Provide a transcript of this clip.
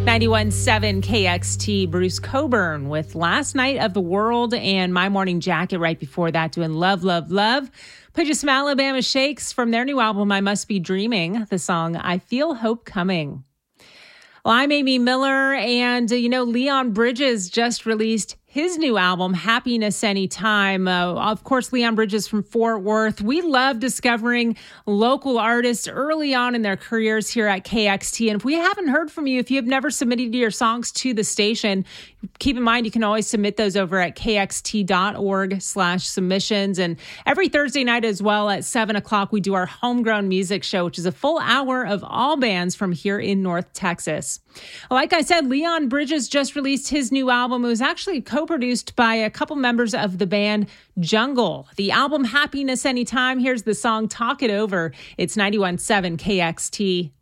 91.7 KXT, Bruce Cockburn with Last Night of the World and My Morning Jacket right before that, doing Love, Love, Love. Played you some Alabama Shakes from their new album, I Must Be Dreaming, the song I Feel Hope Coming. Well, I'm Amy Miller, and Leon Bridges just released his new album, Happiness Anytime. Of course, Leon Bridges from Fort Worth. We love discovering local artists early on in their careers here at KXT. And if we haven't heard from you, if you have never submitted your songs to the station, keep in mind you can always submit those over at kxt.org/submissions. And every Thursday night as well at 7 o'clock, we do our Homegrown Music Show, which is a full hour of all bands from here in North Texas. Like I said, Leon Bridges just released his new album. It was actually co-produced by a couple members of the band Jungle. The album Happiness Anytime. Here's the song Talk It Over. It's 91.7 KXT.